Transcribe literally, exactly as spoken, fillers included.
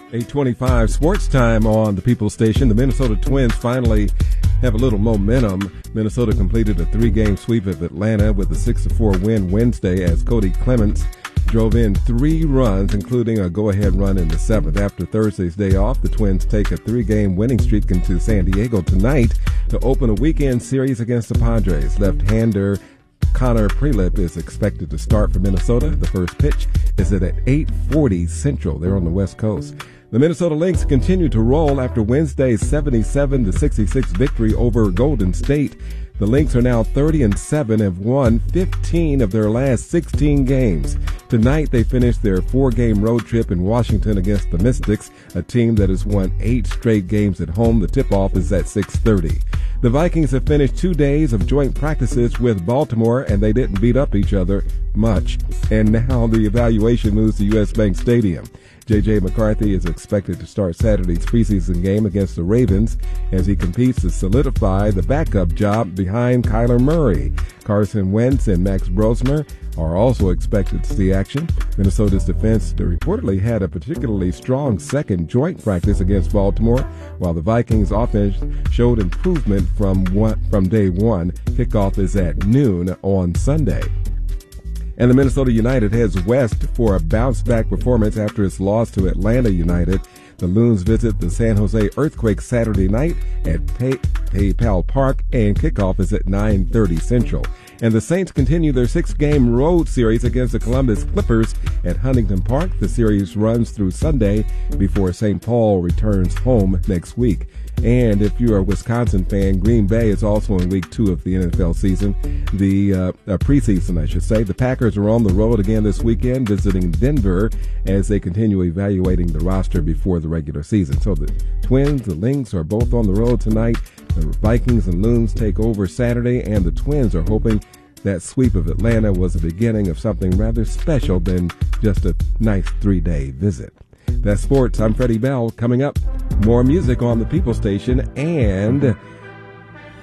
eight twenty-five sports time on the People Station. The Minnesota Twins finally have a little momentum. Minnesota completed a three-game sweep of Atlanta with a six to four win Wednesday as Cody Clements drove in three runs, including a go-ahead run in the seventh. After Thursday's day off, the Twins take a three-game winning streak into San Diego tonight to open a weekend series against the Padres. Left-hander Connor Prelip is expected to start for Minnesota. The first pitch is at eight forty Central. They're on the West Coast. The Minnesota Lynx continue to roll after Wednesday's seventy-seven to sixty-six victory over Golden State. The Lynx are now thirty and seven and have won fifteen of their last sixteen games. Tonight they finished their four-game road trip in Washington against the Mystics, a team that has won eight straight games at home. The tip-off is at six thirty. The Vikings have finished two days of joint practices with Baltimore, and they didn't beat up each other much. And now the evaluation moves to U S. Bank Stadium. J J. McCarthy is expected to start Saturday's preseason game against the Ravens as he competes to solidify the backup job behind Kyler Murray. Carson Wentz and Max Brosmer are also expected to see action. Minnesota's defense reportedly had a particularly strong second joint practice against Baltimore, while the Vikings offense showed improvement from one, from day one. Kickoff is at noon on Sunday. And the Minnesota United heads west for a bounce-back performance after its loss to Atlanta United. The Loons visit the San Jose Earthquake Saturday night at Pay- PayPal Park, and kickoff is at nine thirty Central. And the Saints continue their six-game road series against the Columbus Clippers at Huntington Park. The series runs through Sunday before Saint Paul returns home next week. And if you're a Wisconsin fan, Green Bay is also in week two of the N F L season, the uh, uh, preseason, I should say. The Packers are on the road again this weekend, visiting Denver as they continue evaluating the roster before the regular season. So the Twins, the Lynx are both on the road tonight. The Vikings and Loons take over Saturday, and the Twins are hoping that sweep of Atlanta was the beginning of something rather special than just a nice three-day visit. That's sports. I'm Freddie Bell. Coming up, more music on the People Station, and